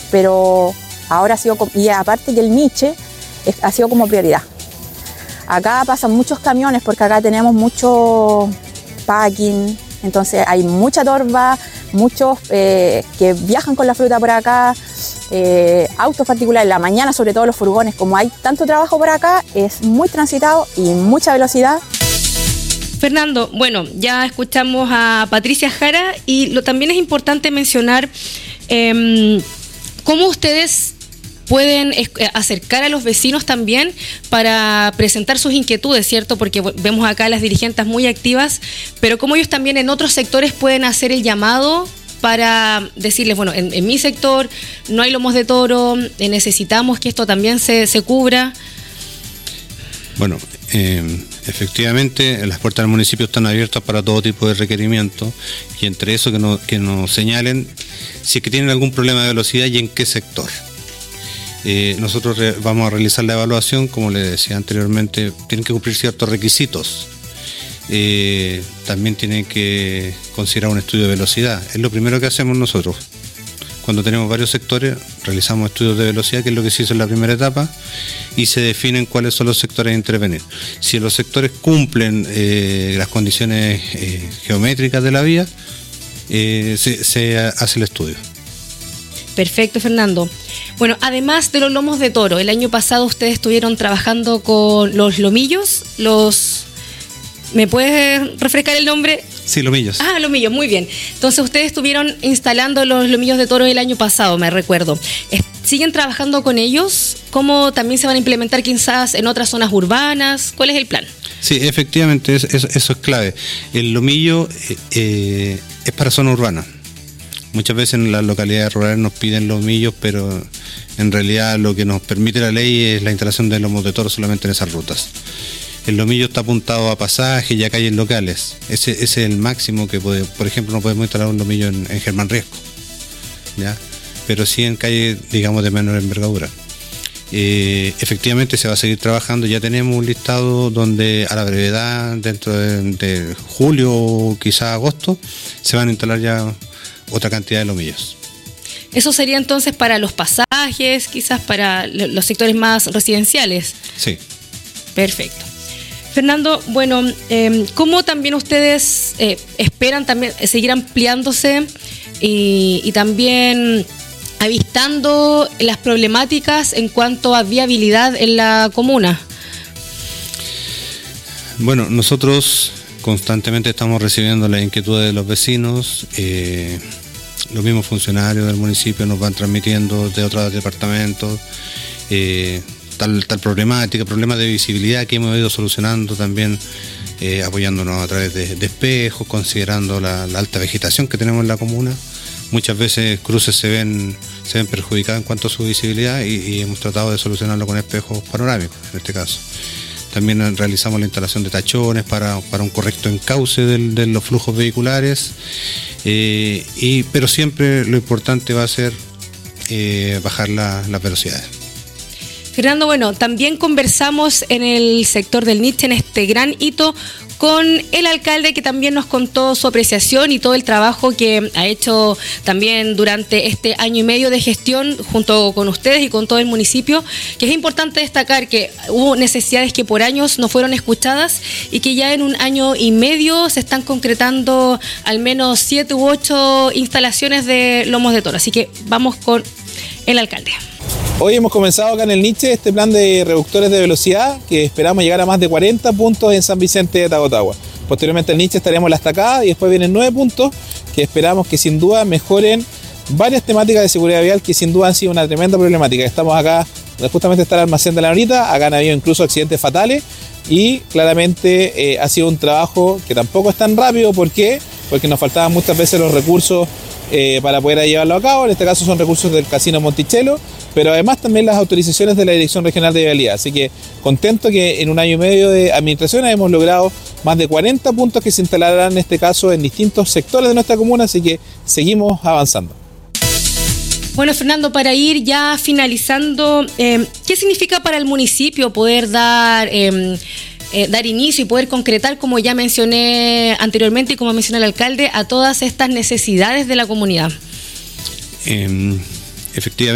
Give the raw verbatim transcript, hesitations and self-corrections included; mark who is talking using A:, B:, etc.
A: pero ahora ha sido, y aparte que el niche es, ha sido como prioridad. Acá pasan muchos camiones porque acá tenemos mucho packing, entonces hay mucha torba, muchos eh, que viajan con la fruta por acá, eh, autos particulares, en la mañana sobre todo los furgones, como hay tanto trabajo por acá, es muy transitado y mucha velocidad.
B: Fernando, bueno, ya escuchamos a Patricia Jara y lo, también es importante mencionar eh, cómo ustedes pueden acercar a los vecinos también para presentar sus inquietudes, ¿cierto? Porque vemos acá a las dirigentes muy activas, pero cómo ellos también en otros sectores pueden hacer el llamado para decirles, bueno, en, en mi sector no hay lomos de toro, eh, necesitamos que esto también se, se cubra.
C: Bueno, eh, efectivamente las puertas del municipio están abiertas para todo tipo de requerimientos y entre eso que, no, que nos señalen si es que tienen algún problema de velocidad y en qué sector. Eh, nosotros re- vamos a realizar la evaluación, como les decía anteriormente, tienen que cumplir ciertos requisitos. Eh, también tienen que considerar un estudio de velocidad. Es lo primero que hacemos nosotros. Cuando tenemos varios sectores, realizamos estudios de velocidad, que es lo que se hizo en la primera etapa, y se definen cuáles son los sectores a intervenir. Si los sectores cumplen eh, las condiciones eh, geométricas de la vía, eh, se, se hace el estudio.
B: Perfecto, Fernando. Bueno, además de los lomos de toro, el año pasado ustedes estuvieron trabajando con los lomillos, los... ¿Me puedes refrescar el nombre?
C: Sí, lomillos.
B: Ah, lomillos, muy bien. Entonces ustedes estuvieron instalando los lomillos de toro el año pasado, me recuerdo. ¿Siguen trabajando con ellos? ¿Cómo también se van a implementar quizás en otras zonas urbanas? ¿Cuál es el plan?
C: Sí, efectivamente, es, es, eso es clave. El lomillo eh, eh, es para zona urbana. Muchas veces en las localidades rurales nos piden lomillos, pero en realidad lo que nos permite la ley es la instalación de lomos de toro solamente en esas rutas. El lomillo está apuntado a pasajes y a calles locales. Ese, ese es el máximo que puede. Por ejemplo, no podemos instalar un lomillo en, en Germán Riesco, ¿ya? Pero sí en calles, digamos, de menor envergadura. Eh, efectivamente se va a seguir trabajando. Ya tenemos un listado donde a la brevedad, dentro de, de julio o quizás agosto, se van a instalar ya otra cantidad de lomillos.
B: Eso sería entonces para los pasajes, quizás para los sectores más residenciales.
C: Sí.
B: Perfecto. Fernando, bueno, eh, ¿cómo también ustedes eh, esperan también seguir ampliándose y, y también avistando las problemáticas en cuanto a viabilidad en la comuna?
C: Bueno, nosotros constantemente estamos recibiendo las inquietudes de los vecinos. Eh, los mismos funcionarios del municipio nos van transmitiendo de otros departamentos eh, tal, tal problemática, problemas de visibilidad que hemos ido solucionando también, eh, apoyándonos a través de, de espejos, considerando la, la alta vegetación que tenemos en la comuna. Muchas veces cruces se ven, se ven perjudicados en cuanto a su visibilidad y, y hemos tratado de solucionarlo con espejos panorámicos en este caso. También realizamos la instalación de tachones para, para un correcto encauce del, de los flujos vehiculares, eh, y, pero siempre lo importante va a ser eh, bajar la, las velocidades.
B: Fernando, bueno, también conversamos en el sector del niche, en este gran hito, con el alcalde, que también nos contó su apreciación y todo el trabajo que ha hecho también durante este año y medio de gestión junto con ustedes y con todo el municipio, que es importante destacar que hubo necesidades que por años no fueron escuchadas y que ya en un año y medio se están concretando al menos siete u ocho instalaciones de lomos de toro. Así que vamos con el alcalde.
D: Hoy hemos comenzado acá en el niche este plan de reductores de velocidad que esperamos llegar a más de cuarenta puntos en San Vicente de Tagotagua. Posteriormente en el niche estaremos en la estacada y después vienen nueve puntos que esperamos que sin duda mejoren varias temáticas de seguridad vial que sin duda han sido una tremenda problemática. Estamos acá donde justamente está el almacén de la Norita, acá han habido incluso accidentes fatales y claramente eh, ha sido un trabajo que tampoco es tan rápido. ¿Por qué? Porque nos faltaban muchas veces los recursos Eh, para poder llevarlo a cabo. En este caso son recursos del Casino Monticello, pero además también las autorizaciones de la Dirección Regional de Vialidad. Así que contento que en un año y medio de administración hemos logrado más de cuarenta puntos que se instalarán en este caso en distintos sectores de nuestra comuna, así que seguimos avanzando.
B: Bueno, Fernando, para ir ya finalizando, eh, ¿qué significa para el municipio poder dar... Eh, Eh, dar inicio y poder concretar, como ya mencioné anteriormente y como mencionó el alcalde, a todas estas necesidades de la comunidad?
C: Eh, efectivamente.